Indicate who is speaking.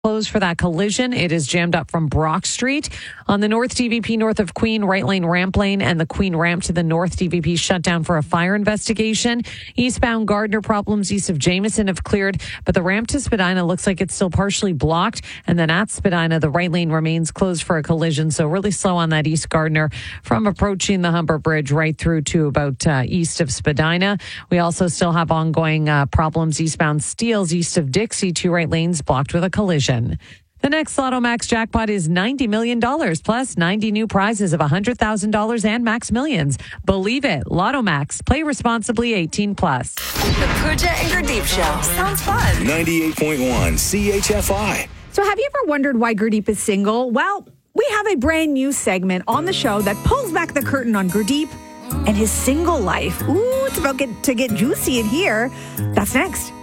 Speaker 1: Closed for that collision. It is jammed up from Brock Street on the North DVP north of Queen, right lane, ramp lane, and the Queen ramp to the North DVP shut down for a fire investigation. Eastbound Gardner problems east of Jameson have cleared, but the ramp to Spadina looks like it's still partially blocked. And then at Spadina, the right lane remains closed for a collision. So really slow on that East Gardner from approaching the Humber Bridge right through to about east of Spadina. We also still have ongoing problems eastbound Steeles east of Dixie, 2 right lanes blocked with a collision. The next Lotto Max jackpot is $90 million plus 90 new prizes of $100,000 and Max Millions. Believe it. Lotto Max. Play responsibly. 18 plus.
Speaker 2: The Pooja and Gurdeep Show. Sounds fun.
Speaker 3: 98.1 CHFI.
Speaker 4: So have you ever wondered why Gurdeep is single? Well, we have a brand new segment on the show that pulls back the curtain on Gurdeep and his single life. Ooh, it's about to get juicy in here. That's next.